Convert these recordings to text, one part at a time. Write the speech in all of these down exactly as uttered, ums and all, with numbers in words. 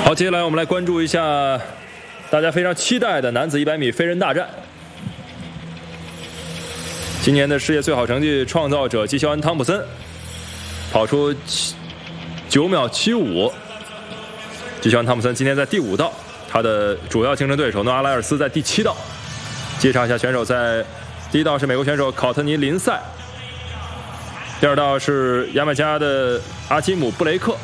好，接下来我们来关注一下大家非常期待的男子一百米飞人大战。今年的世界最好成绩创造者基肖恩·汤普森跑出九秒七五。基肖恩·汤普森今天在第五道，他的主要竞争对手诺阿莱尔斯在第七道。介绍一下选手，在第一道是美国选手考特尼·林赛，第二道是牙买加的阿基姆·布雷克，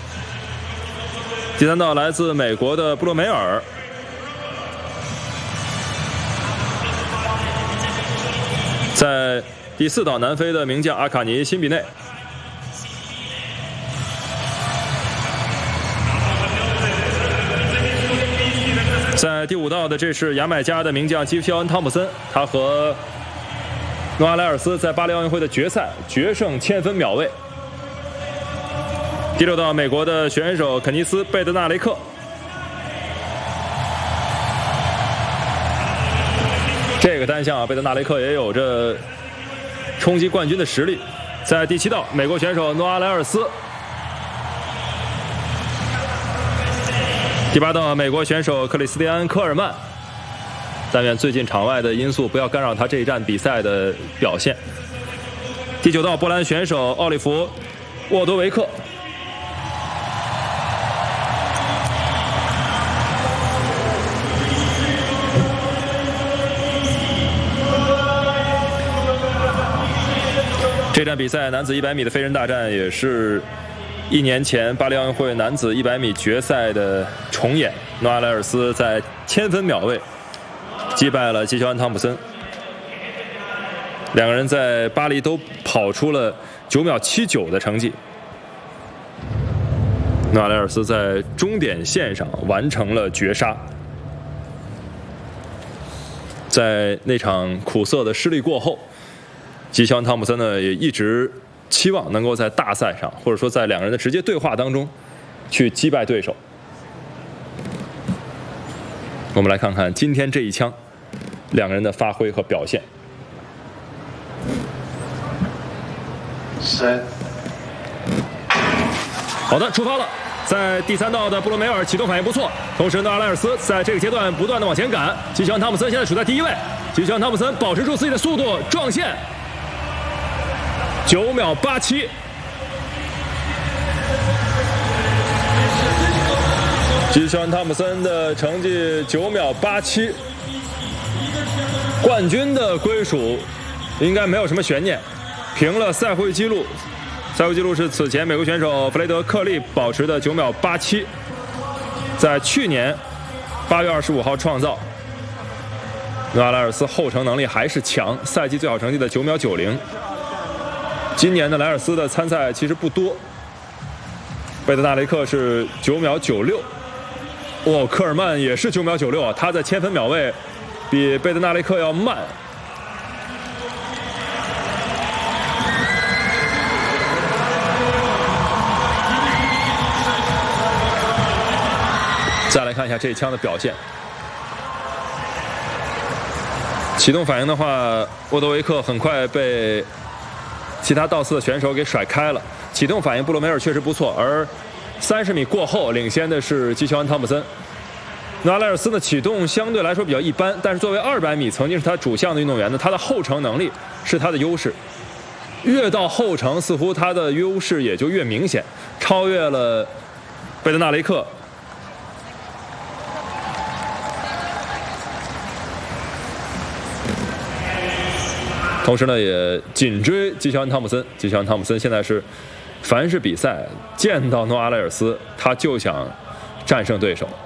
第三道来自美国的布洛梅尔，在第四道南非的名将阿卡尼·辛比内，在第五道的这是牙买加的名将基肖恩·汤普森，他和诺阿莱尔斯在巴黎奥运会的决赛决胜千分秒位。第六道美国的选手肯尼斯·贝德纳雷克，这个单项啊，贝德纳雷克也有着冲击冠军的实力。在第七道美国选手诺阿莱尔斯，第八道美国选手克里斯蒂安·科尔曼，但愿最近场外的因素不要干扰他这一站比赛的表现。第九道波兰选手奥利弗·沃多维克，这站比赛男子一百米的飞人大战也是一年前巴黎奥运会男子一百米决赛的重演。诺阿莱尔斯在千分秒位击败了基肖恩·汤普森，两个人在巴黎都跑出了九秒七九的成绩。诺阿莱尔斯在终点线上完成了绝杀。在那场苦涩的失利过后，基肖恩·汤普森呢也一直期望能够在大赛上，或者说在两个人的直接对话当中去击败对手。我们来看看今天这一枪两个人的发挥和表现。好的，出发了。在第三道的布罗梅尔启动反应不错，同时诺阿莱尔斯在这个阶段不断的往前赶。基肖恩·汤普森现在处在第一位，基肖恩·汤普森保持住自己的速度撞线，九秒八七。基肖恩·汤普森的成绩九秒八七，冠军的归属应该没有什么悬念，平了赛会纪录。赛会纪录是此前美国选手弗雷德·克利保持的九秒八七，在去年八月二十五号创造。诺阿莱尔斯后程能力还是强，赛季最好成绩的九秒九零。今年的莱尔斯的参赛其实不多，贝德纳雷克是九秒九六，哦，科尔曼也是九秒九六啊，他在千分秒位比贝德纳雷克要慢。再来看一下这一枪的表现。启动反应的话，沃多维克很快被其他道次的选手给甩开了。启动反应布罗梅尔确实不错，而三十米过后领先的是基肖恩·汤普森。诺阿莱尔斯的启动相对来说比较一般，但是作为二百米曾经是他主项的运动员呢，他的后程能力是他的优势。越到后程，似乎他的优势也就越明显，超越了贝德纳雷克。同时呢，也紧追基肖恩·汤普森。基肖恩·汤普森现在是，凡是比赛见到诺阿莱尔斯，他就想战胜对手。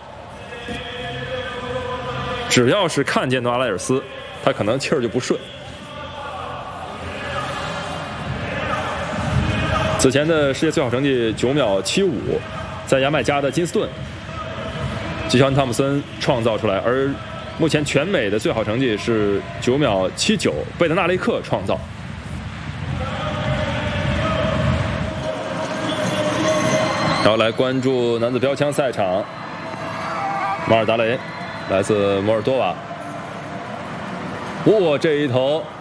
只要是看见诺阿莱尔斯，他可能气儿就不顺。此前的世界最好成绩九秒七五，在牙买加的金斯顿，基肖恩·汤普森创造出来，而目前全美的最好成绩是九秒七九，贝德纳雷克创造。然后来关注男子标枪赛场，马尔达雷来自摩尔多瓦，哇、哦，这一头